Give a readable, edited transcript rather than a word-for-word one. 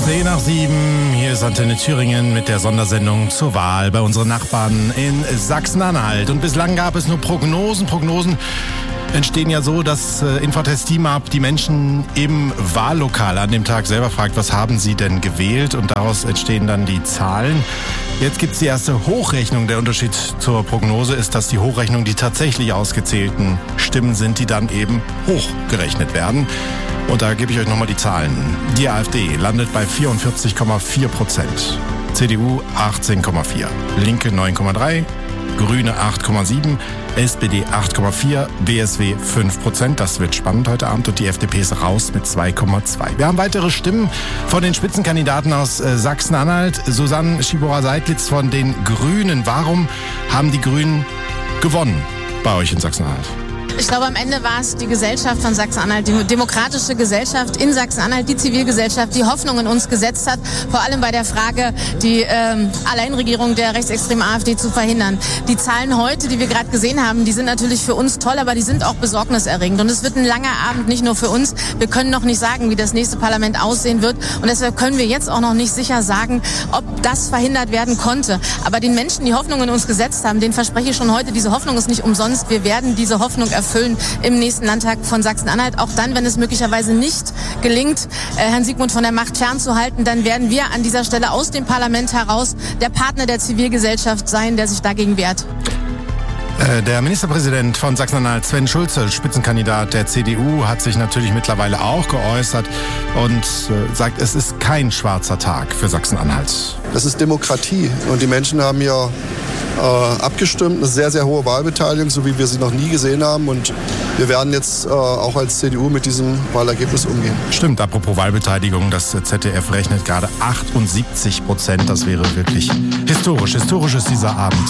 10:07, hier ist Antenne Thüringen mit der Sondersendung zur Wahl bei unseren Nachbarn in Sachsen-Anhalt. Und bislang gab es nur Prognosen. Prognosen entstehen ja so, dass Infratest Team-Up die Menschen im Wahllokal an dem Tag selber fragt, was haben sie denn gewählt? Und daraus entstehen dann die Zahlen. Jetzt gibt's die erste Hochrechnung. Der Unterschied zur Prognose ist, dass die Hochrechnung die tatsächlich ausgezählten Stimmen sind, die dann eben hochgerechnet werden. Und da gebe ich euch nochmal die Zahlen. Die AfD landet bei 44,4%, CDU 18,4%, Linke 9,3%, Grüne 8,7%, SPD 8,4%, BSW 5%. Das wird spannend heute Abend. Und die FDP ist raus mit 2,2%. Wir haben weitere Stimmen von den Spitzenkandidaten aus Sachsen-Anhalt. Susanne Schibora-Seidlitz von den Grünen. Warum haben die Grünen gewonnen bei euch in Sachsen-Anhalt? Ich glaube, am Ende war es die Gesellschaft von Sachsen-Anhalt, die demokratische Gesellschaft in Sachsen-Anhalt, die Zivilgesellschaft, die Hoffnung in uns gesetzt hat, vor allem bei der Frage, die Alleinregierung der rechtsextremen AfD zu verhindern. Die Zahlen heute, die wir gerade gesehen haben, die sind natürlich für uns toll, aber die sind auch besorgniserregend. Und es wird ein langer Abend, nicht nur für uns. Wir können noch nicht sagen, wie das nächste Parlament aussehen wird. Und deshalb können wir jetzt auch noch nicht sicher sagen, ob das verhindert werden konnte. Aber den Menschen, die Hoffnung in uns gesetzt haben, denen verspreche ich schon heute, diese Hoffnung ist nicht umsonst. Wir werden diese Hoffnung erfüllen im nächsten Landtag von Sachsen-Anhalt. Auch dann, wenn es möglicherweise nicht gelingt, Herrn Siegmund von der Macht fernzuhalten, dann werden wir an dieser Stelle aus dem Parlament heraus der Partner der Zivilgesellschaft sein, der sich dagegen wehrt. Der Ministerpräsident von Sachsen-Anhalt, Sven Schulze, Spitzenkandidat der CDU, hat sich natürlich mittlerweile auch geäußert und sagt, es ist kein schwarzer Tag für Sachsen-Anhalt. Das ist Demokratie und die Menschen haben ja abgestimmt, eine sehr, sehr hohe Wahlbeteiligung, so wie wir sie noch nie gesehen haben. Und wir werden jetzt auch als CDU mit diesem Wahlergebnis umgehen. Stimmt, apropos Wahlbeteiligung, das ZDF rechnet gerade 78%. Das wäre wirklich historisch. Historisch ist dieser Abend.